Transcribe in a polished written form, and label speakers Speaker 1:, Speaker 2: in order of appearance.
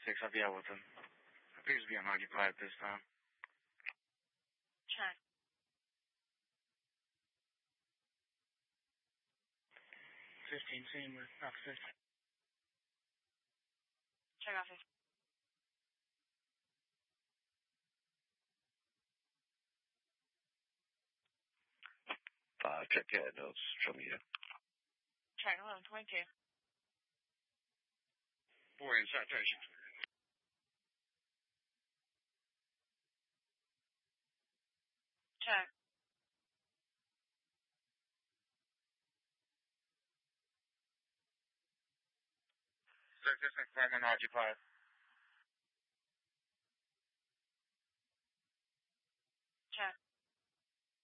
Speaker 1: 6 Alpha Wilton. Appears to be unoccupied at this time.
Speaker 2: Check.
Speaker 1: 15 seen with Alpha 15.
Speaker 2: Check out 15.
Speaker 3: Check ahead notes from you.
Speaker 2: Check 1122.
Speaker 1: 4 in citation.
Speaker 2: Check.
Speaker 1: 6 unoccupied.